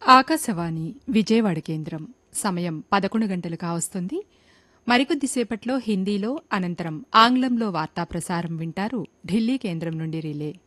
ఆకాశవాణి విజయవాడ కేంద్రం సమయం 11 గంటలు కావస్తుంది. మరికొద్దిసేపట్లో హిందీలో, అనంతరం ఆంగ్లంలో వార్తా ప్రసారం వింటారు. ఢిల్లీ కేంద్రం నుండి రిలే.